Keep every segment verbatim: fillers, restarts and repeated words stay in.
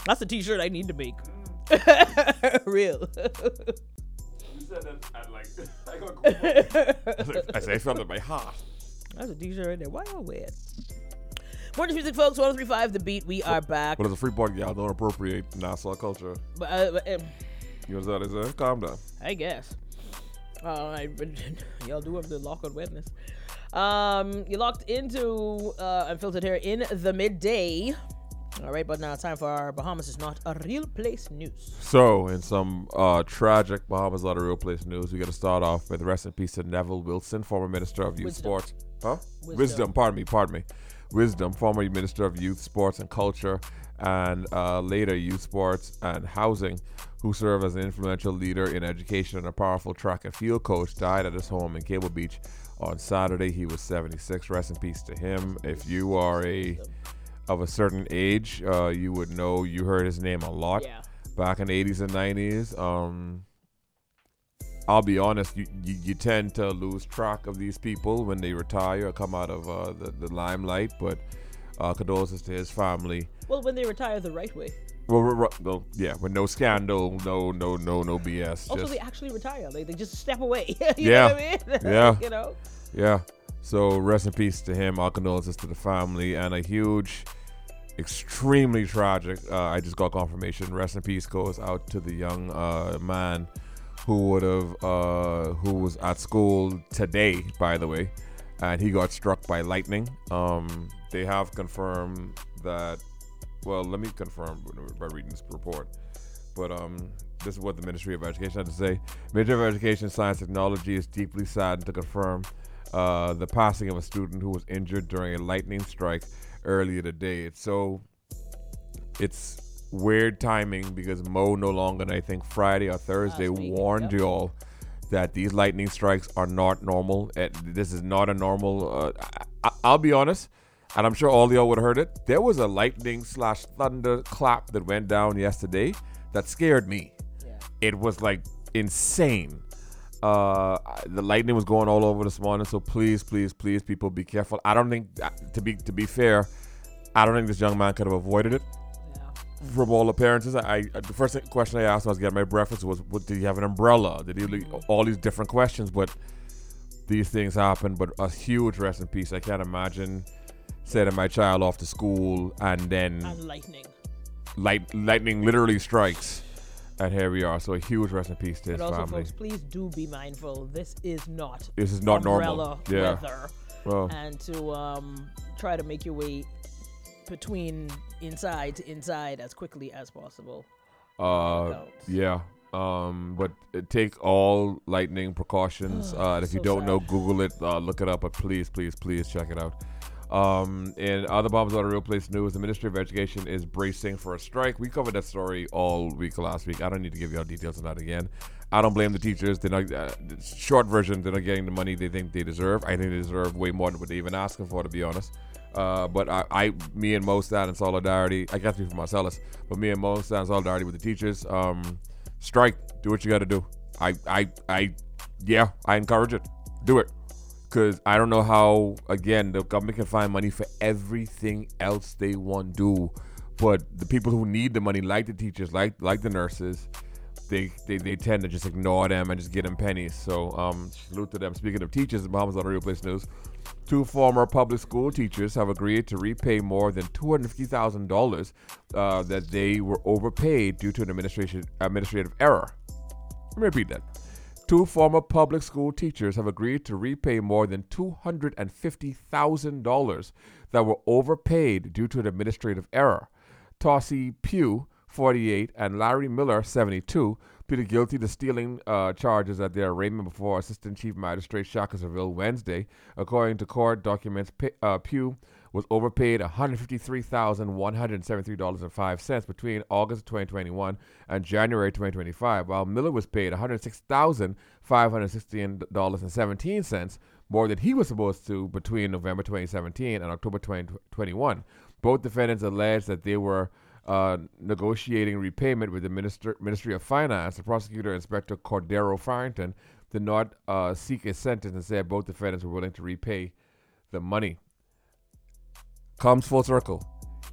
That's a t-shirt I need to make. Real. You said that at like, I got goosebumps. I say I felt it in my heart. That's a t-shirt right there. Why y'all wear it? Morning music, folks. one oh three point five The Beat. We are back. But as a free party, y'all don't appropriate Nassau culture. But, uh, but, um, You know what that is? Uh, calm down. I guess. Uh, I, y'all do have the lock on wetness. Um, you locked into uh, Unfiltered here in the midday. All right, but now it's time for our Bahamas is not a real place news. So, in some uh, tragic Bahamas not a real place news, we got to start off with rest in peace to Neville Wilson, former Minister of Youth Wisdom. Sports. Huh? Wisdom. Wisdom. Pardon me. Pardon me. Wisdom, former Minister of Youth, Sports and Culture, and uh, later Youth Sports and Housing, who served as an influential leader in education and a powerful track and field coach, died at his home in Cable Beach on Saturday. He was seventy-six. Rest in peace to him. If you are a of a certain age, uh, you would know, you heard his name a lot Yeah. back in the eighties and nineties. Um, I'll be honest, you, you, you tend to lose track of these people when they retire or come out of uh, the, the limelight, but uh, condolences to his family. Well, when they retire the right way. Well, r- r- no, yeah, with no scandal, no, no, no, no B S. Also, just, they actually retire. Like, they just step away. you Yeah. know what I mean? Yeah. you know? yeah. So rest in peace to him. Our condolences to the family, and a huge, extremely tragic. Uh, I just got confirmation. Rest in peace goes out to the young uh, man who would have, uh, who was at school today, by the way, and he got struck by lightning. Um, they have confirmed that. Well, let me confirm by reading this report. But um, this is what the Ministry of Education had to say. Ministry of Education, Science, and Technology is deeply saddened to confirm uh, the passing of a student who was injured during a lightning strike earlier today. It's so, it's weird timing because Mo no longer, and I think Friday or Thursday, Last week, warned yep. you all that these lightning strikes are not normal. Uh, This is not a normal. Uh, I, I'll be honest, and I'm sure all of y'all would have heard it. There was a lightning slash thunder clap that went down yesterday that scared me. Yeah. It was like insane. Uh, the lightning was going all over this morning, so please, please, please, people, be careful. I don't think, to be to be fair, I don't think this young man could have avoided it. Yeah. From all appearances, I, I the first question I asked when I was getting my breakfast was, what, did he have an umbrella? Did he leave? All these different questions, but these things happen. But a huge rest in peace. I can't imagine sending my child off to school and then And lightning. light lightning literally strikes, and here we are. So a huge rest in peace to his But also, family. folks, please do be mindful. This is not This is not umbrella normal. Yeah. weather. Well, And to um, try to make your way between inside to inside as quickly as possible. uh, Counts. yeah. Um, but uh, take all lightning precautions. Uh, and if you So don't sad. know, Google it, uh, look it up. But please, please, please check it out. Um, in other Bombs on a Real Place news, the Ministry of Education is bracing for a strike. We covered that story all week last week. I don't need to give you all details on that again. I don't blame the teachers. They're not, uh, short version, they're not getting the money they think they deserve. I think they deserve way more than what they're even asking for, to be honest. Uh, but I, I, me and Mo stand in solidarity. I can't speak for Marcellus, but me and Mo stand in solidarity with the teachers. Um, strike. Do what you got to do. I, I, I, yeah, I encourage it. Do it. Because I don't know how, again, the government can find money for everything else they want to do. But the people who need the money, like the teachers, like like the nurses, they, they, they tend to just ignore them and just get them pennies. So um, salute to them. Speaking of teachers, in Bahamas on the Real Place News, two former public school teachers have agreed to repay more than two hundred fifty thousand dollars uh, that they were overpaid due to an administration administrative error. Let me repeat that. Two former public school teachers have agreed to repay more than two hundred fifty thousand dollars that were overpaid due to an administrative error. Tossie Pugh, forty-eight, and Larry Miller, seventy-two, pleaded guilty to stealing uh, charges at their arraignment before Assistant Chief Magistrate Shaka Seville Wednesday. According to court documents, P- uh, Pugh was overpaid one hundred fifty-three thousand one hundred seventy-three dollars and five cents between August twenty twenty-one and January twenty twenty-five, while Miller was paid one hundred six thousand five hundred sixteen dollars and seventeen cents more than he was supposed to between November twenty seventeen and October twenty twenty-one. Both defendants alleged that they were uh, negotiating repayment with the Minister, Ministry of Finance. The prosecutor, Inspector Cordero Farrington, did not uh, seek a sentence and said both defendants were willing to repay the money. Comes full circle.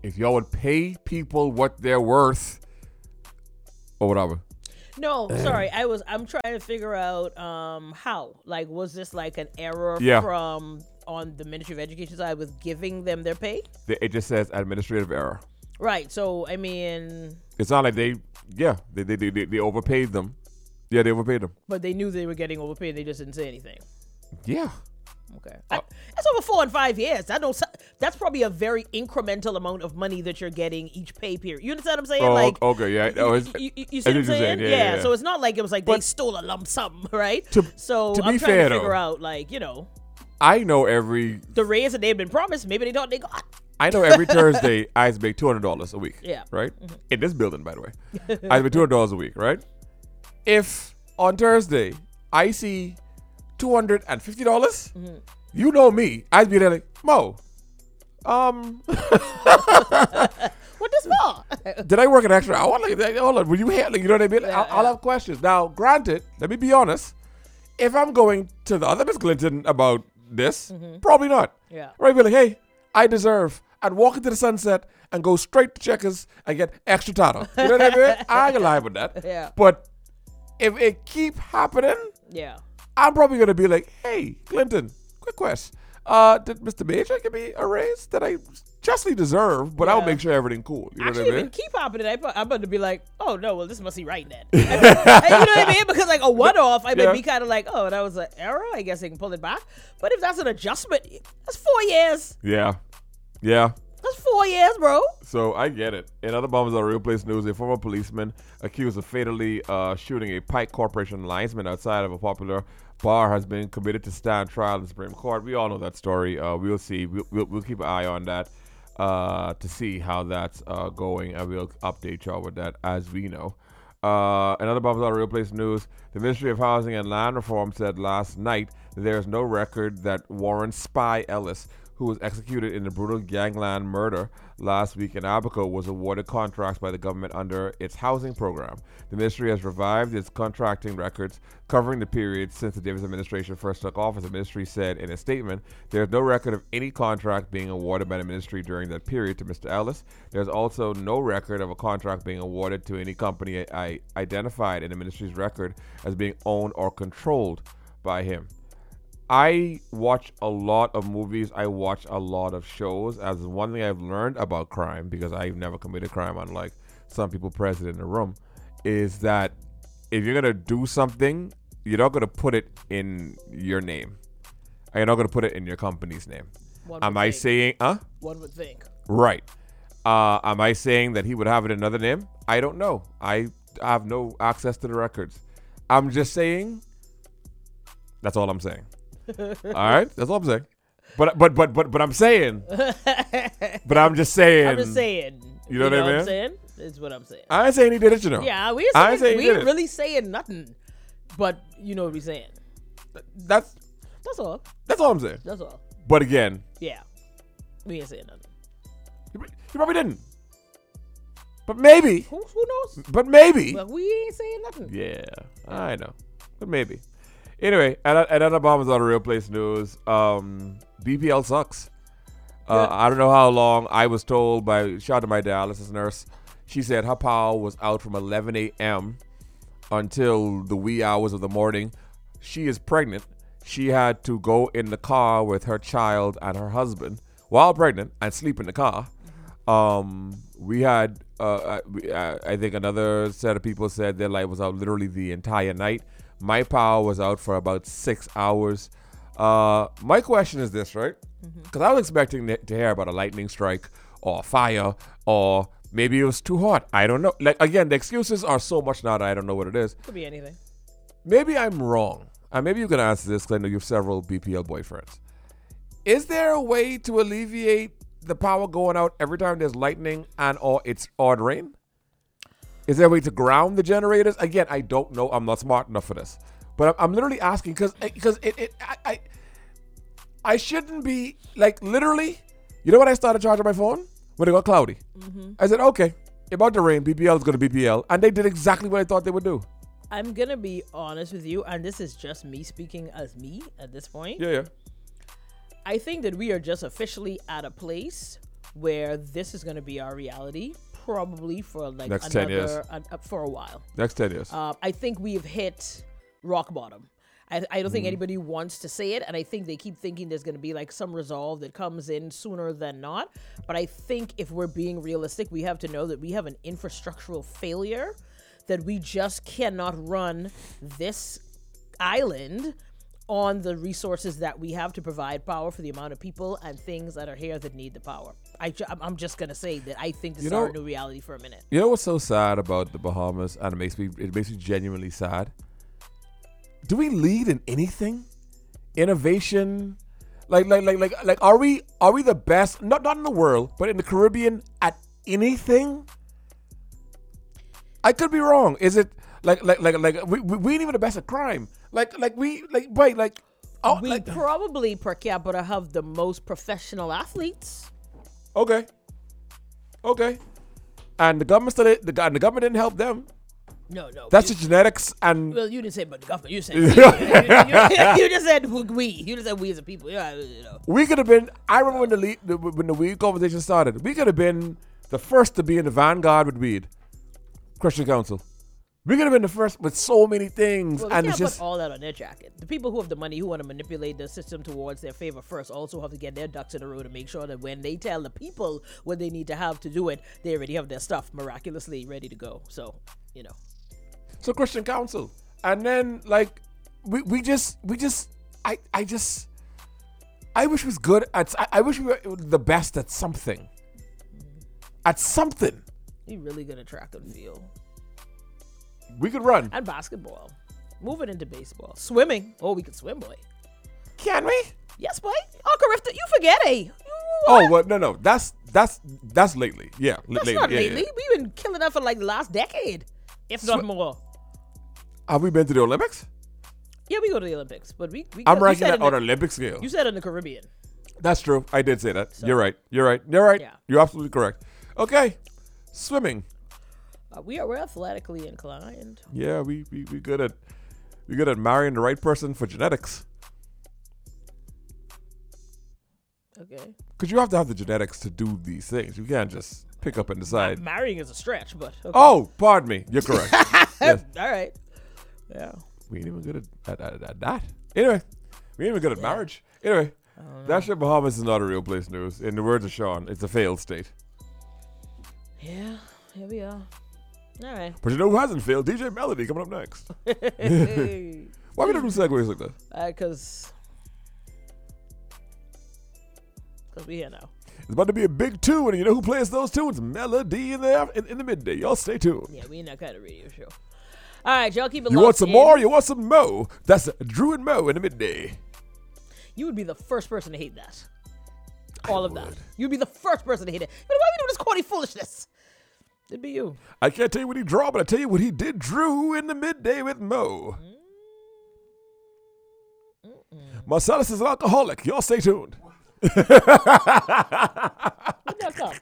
if y'all would pay people what they're worth, or whatever. No, sorry. I was. I'm trying to figure out um how. Like, was this like an error Yeah. from on the Ministry of Education side with giving them their pay? The- It just says administrative error. Right. So I mean, It's not like they, yeah, they they, they, they they overpaid them. Yeah, they overpaid them. but they knew they were getting overpaid. They just didn't say anything. Yeah. Okay. I, that's over four and five years. I don't. That's probably a very incremental amount of money that you're getting each pay period. You understand what I'm saying? Oh, like, okay, yeah. Oh, it's- you, you, you I see what I'm see what you're saying? saying. Yeah, Yeah, yeah, yeah. So it's not like it was like they But- stole a lump sum, right? To- so to I'm be trying fair, to figure though- out, like, you know, I know every the raise that they've been promised. Maybe they thought they got. I know every Thursday I make two hundred dollars a week. Yeah. Right? In this building, by the way. I make two hundred dollars a week, right? If on Thursday I see two hundred fifty dollars, you know me. I'd be there like, Mo, um, What this for? did I work an extra hour? Like, like, hold on, were you here? Like, you know what I mean? Yeah, I'll, I'll yeah. have questions. Now, granted, let me be honest. If I'm going to the other Miss Clinton about this, probably not. Yeah. Right? Be like, hey, I deserve, and walk into the sunset and go straight to Checkers and get extra tato. You know what I mean? I ain't gonna lie with that. Yeah. But if it keep happening, Yeah. I'm probably gonna be like, hey, Clinton, quick question. Uh, did Mister Major give me a raise that I justly deserve, but I'll Yeah. make sure everything cool. You know Actually, what I if mean? it keep happening, I, I'm about to be like, oh no, well this must be right then. you know what I mean? Because like a one-off, I might Yeah. be kind of like, oh, that was an error. I guess they can pull it back. But if that's an adjustment, that's four years. Yeah. Yeah. That's four years, bro. So I get it. In other bombs on Real Place News, a former policeman accused of fatally uh, shooting a Pike Corporation linesman outside of a popular bar has been committed to stand trial in the Supreme Court. We all know that story. Uh, we'll see. We'll, we'll, we'll keep an eye on that uh, to see how that's uh, going, and we'll update y'all with that as we know. Uh, another bombs on Real Place News. The Ministry of Housing and Land Reform said last night that there is no record that Warren Spy Ellis, who was executed in the brutal gangland murder last week in Abaco, was awarded contracts by the government under its housing program. The ministry has revived its contracting records covering the period since the Davis administration first took office. The ministry said in a statement, there is no record of any contract being awarded by the ministry during that period to Mister Ellis. There's also no record of a contract being awarded to any company I identified in the ministry's record as being owned or controlled by him. I watch a lot of movies. I watch a lot of shows. As one thing I've learned about crime, because I've never committed crime, unlike some people present in the room, is that if you're gonna do something, you're not gonna put it in your name. And you're not gonna put it in your company's name. One Am would I think. saying, huh? One would think. Right. Uh, am I saying that he would have it in another name? I don't know. I have no access to the records. I'm just saying. That's all I'm saying. All right, that's all I'm saying. But but but but but I'm saying. But I'm just saying. I'm just saying. You know what I what I'm mean? saying? It's what I'm saying. I ain't saying he did it, you know. Yeah, we ain't I ain't saying, saying we he did ain't it. really saying nothing. But you know what we're saying. That's That's all. that's all I'm saying. That's all. But again, Yeah. We ain't saying nothing. he, he probably didn't. But maybe. Who, who knows? But maybe. But we ain't saying nothing. Yeah, I know. But maybe. Anyway, and another bomb is on the Real Place News. Um, B P L sucks. Uh, Yeah. I don't know how long. I was told by, shout out to my dialysis nurse, she said her power was out from eleven a.m. until the wee hours of the morning. She is pregnant. She had to go in the car with her child and her husband while pregnant and sleep in the car. Um, we had, uh, uh, we- uh, I think another set of people said their light was out literally the entire night. My power was out for about six hours. Uh, my question is this, right? Because I was expecting to to hear about a lightning strike or a fire, or maybe it was too hot. I don't know. Like again, the excuses are so much now that I don't know what it is. Could be anything. Maybe I'm wrong. And maybe you can answer this because I know you have several B P L boyfriends. Is there a way to alleviate the power going out every time there's lightning and or it's odd rain? Is there a way to ground the generators? Again, I don't know. I'm not smart enough for this. But I'm, I'm literally asking because because it, it I, I I shouldn't be like literally. You know when I started charging my phone? When it got cloudy. I said, okay, about to rain, B P L is going to B P L. And they did exactly what I thought they would do. I'm gonna be honest with you, and this is just me speaking as me at this point. Yeah, yeah. I think that we are just officially at a place where this is going to be our reality, probably for like Next another ten years. Uh, uh, for a while. Next ten years. Uh, I think we've hit rock bottom. I, I don't think anybody wants to say it, and I think they keep thinking there's going to be like some resolve that comes in sooner than not. But I think if we're being realistic, we have to know that we have an infrastructural failure, that we just cannot run this island on the resources that we have to provide power for the amount of people and things that are here that need the power. I ju- I'm just going to say that I think this You is know- our new reality for a minute. You know what's so sad about the Bahamas, and it makes me it makes me genuinely sad? Do we lead in anything? Innovation? Like like like like like are we are we the best, not not in the world, but in the Caribbean at anything? I could be wrong. Is it like like like like we we, we ain't even the best at crime? Like like we like wait like oh We like, probably per capita have the most professional athletes. okay. Okay. And the government still the, and the government didn't help them. No, no. That's you, the genetics and well, you didn't say, but the government. You said we. you, you, you just said we. You just said we as a people. Yeah, you know. we could have been. I remember when the, lead, the when the weed conversation started. We could have been the first to be in the vanguard with weed. Christian Council. We could have been the first with so many things, Well, they and can't it's just put all that on their jacket. The people who have the money, who want to manipulate the system towards their favor first, also have to get their ducks in a row to make sure that when they tell the people what they need to have to do it, they already have their stuff miraculously ready to go. So, you know. so Christian Council, and then like we we just we just I I just I wish we was good at. I, I wish we were the best at something. At something. You really good at track and field. We could run. And basketball. Moving into baseball. Swimming. Oh, we could swim, boy. Can we? Yes, boy. Oh, Carifta, you forget, eh? You, Oh, well, no, no. That's that's that's lately. Yeah, l- That's lately. not yeah, lately. yeah. We've been killing that for like the last decade, if not Swi- more. Have we been to the Olympics? Yeah, we go to the Olympics, but we. we I'm you ranking said that in on the- an Olympic scale. You said in the Caribbean. That's true. I did say that. You're right. You're right. You're right. Yeah. You're absolutely correct. Okay, swimming. Uh, we are we're athletically inclined. Yeah, we we we good at we good at marrying the right person for genetics. Okay. Because you have to have the genetics to do these things. You can't just pick up and decide. Marrying is a stretch, but okay. Oh, pardon me. You're correct. Yes. All right. Yeah. We ain't even good at, at, at, at that. Anyway, we ain't even good at marriage. Anyway, that shit Bahamas is not a real place news. In the words of Sean, it's a failed state. Yeah. Here we are. All right. But you know who hasn't failed? D J Melody coming up next. Hey. Why we don't do segues like that? Because. Because we here now. It's about to be a big tune, and you know who plays those tunes? Melody in the in, in the midday. Y'all stay tuned. Yeah, we in that kind of radio show. All right, y'all keep it You locked want some in. more? You want some Mo? That's Drew and Mo in the midday. You would be the first person to hate that. All of would. that. You'd be the first person to hate it. But why are we doing this corny foolishness? It'd be you. I can't tell you what he draw, but I tell you what he did. Drew in the midday with Mo. Marcellus is an alcoholic. Y'all stay tuned. Where'd that come?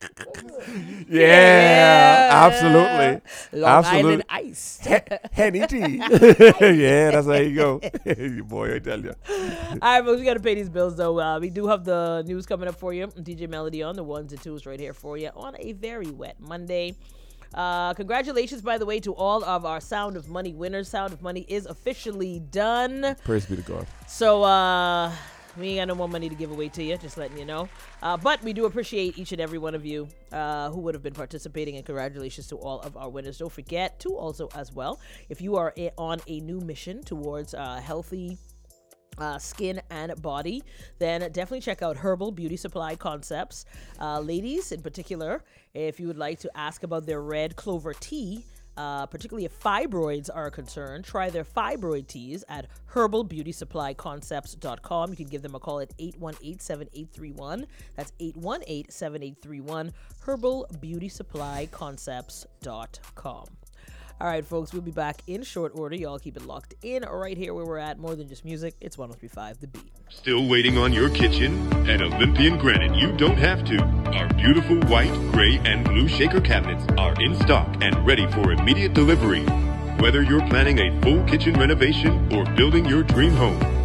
Yeah, absolutely. Long Absolutely. Island Ice. Henny tea. Yeah, that's how you go. You boy, I tell you. All right, folks, we got to pay these bills, though. Uh, we do have the news coming up for you. D J Melody on the ones and twos right here for you on a very wet Monday. Uh, congratulations, by the way, to all of our Sound of Money winners. Sound of Money is officially done. Praise be to God. So, uh... we ain't got no more money to give away to you, just letting you know. Uh, but we do appreciate each and every one of you uh, who would have been participating, and congratulations to all of our winners. Don't forget to also, as well, if you are a- on a new mission towards uh, healthy uh, skin and body, then definitely check out Herbal Beauty Supply Concepts. Uh, ladies, in particular, if you would like to ask about their red clover tea, Uh, particularly if fibroids are concerned, try their fibroid teas at herbal beauty supply concepts dot com. You can give them a call at eight one eight, seven eight three one. That's eight one eight, seven eight three one, herbal beauty supply concepts dot com. All right, folks, we'll be back in short order. Y'all keep it locked in right here where we're at. More than just music, it's one oh three point five The Beat. Still waiting on your kitchen? At Olympian Granite, you don't have to. Our beautiful white, gray, and blue shaker cabinets are in stock and ready for immediate delivery. Whether you're planning a full kitchen renovation or building your dream home,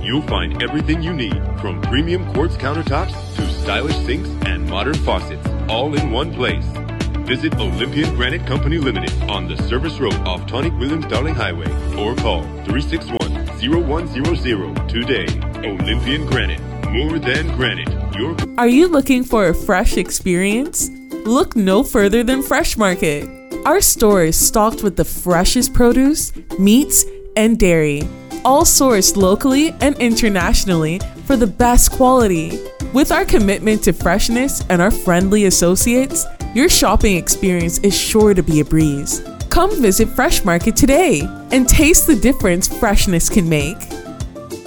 you'll find everything you need, from premium quartz countertops to stylish sinks and modern faucets, all in one place. Visit Olympian Granite Company Limited on the service road off Tonic-Williams-Darling Highway or call three six one, zero one zero zero today. Olympian Granite, more than granite. Your Are you looking for a fresh experience? Look no further than Fresh Market. Our store is stocked with the freshest produce, meats, and dairy, all sourced locally and internationally for the best quality. With our commitment to freshness and our friendly associates, your shopping experience is sure to be a breeze. Come visit Fresh Market today and taste the difference freshness can make.